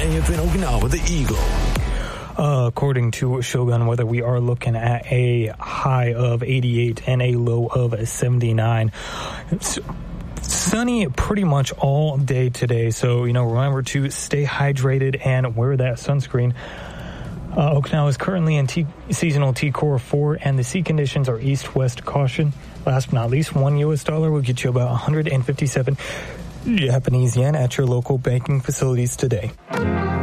20th in Okinawa, the Eagle. According to Shogun Weather, we are looking at a high of 88 and a low of 79. It's sunny pretty much all day today, so, remember to stay hydrated and wear that sunscreen. Okinawa is currently in seasonal T-Core 4, and the sea conditions are east-west caution. Last but not least, $1 will get you about 157 Japanese yen at your local banking facilities today.